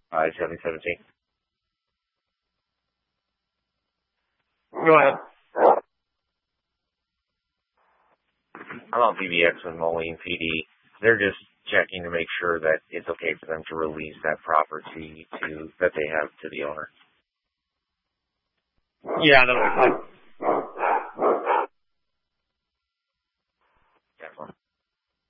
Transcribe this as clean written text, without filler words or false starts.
5717. Go ahead. I'm on PBX with Moline PD. They're just checking to make sure that it's okay for them to release that property that they have to the owner. Yeah,